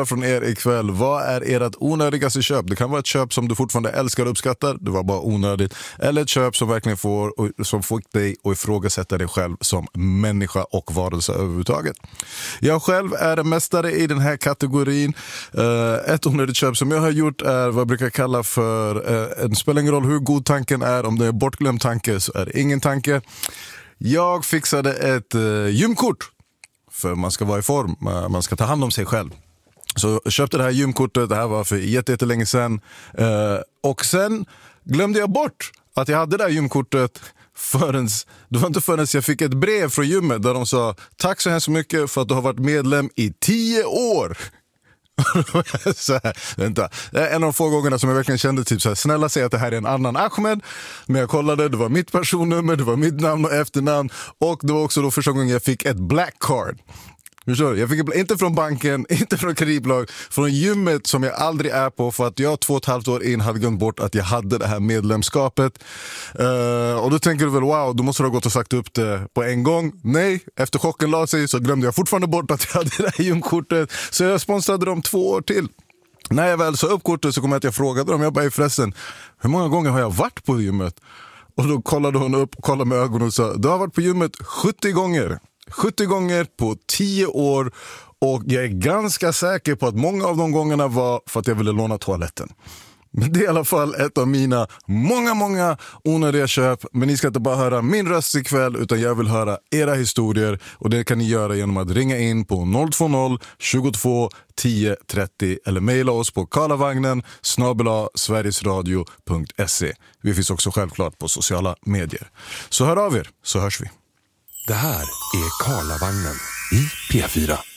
höra från er ikväll. Vad är ert onödigaste köp? Det kan vara ett köp som du fortfarande älskar och uppskattar. Det var bara onödigt. Eller ett köp som verkligen som får dig att ifrågasätta dig själv som människa och varelse överhuvudtaget. Jag själv är en mästare i den här kategorin. Ett onödigt köp som jag har gjort är vad jag brukar kalla för det spelar ingen roll hur god tanken är. Om det är bortglömd tanke så är det ingen tanke. Jag fixade ett gymkort. För man ska vara i form, man ska ta hand om sig själv. Så jag köpte det här gymkortet, det här var för jättelänge sedan. Och sen glömde jag bort att jag hade det här gymkortet det var inte förrän jag fick ett brev från gymmet där de sa tack så hemskt mycket för att du har varit medlem i 10 år. Så här, vänta. Det är en av de få gångerna som jag verkligen kände typ så här, snälla säg att det här är en annan Ahmed. Men jag kollade, det var mitt personnummer, det var mitt namn och efternamn. Och det var också då första gången jag fick ett black card. Jag fick inte från banken, inte från kreditbolag, från gymmet som jag aldrig är på för att jag 2,5 år in hade glömt bort att jag hade det här medlemskapet. Och då tänker du väl, wow, då måste du ha gått och sagt upp det på en gång. Nej, efter chocken la sig så glömde jag fortfarande bort att jag hade det här gymkortet. Så jag sponsrade dem 2 år till. När jag väl sa upp kortet så kom jag att jag frågade dem, jag bara förresten, hur många gånger har jag varit på gymmet? Och då kollade hon upp, kollade med ögonen och sa, du har varit på gymmet 70 gånger. 70 gånger på 10 år och jag är ganska säker på att många av de gångerna var för att jag ville låna toaletten. Men det är i alla fall ett av mina många onödiga köp. Men ni ska inte bara höra min röst ikväll utan jag vill höra era historier. Och det kan ni göra genom att ringa in på 020-22 10 30 eller mejla oss på karlavagnen@sverigesradio.se. Vi finns också självklart på sociala medier. Så hör av er så hörs vi. Det här är Karlavagnen i P4.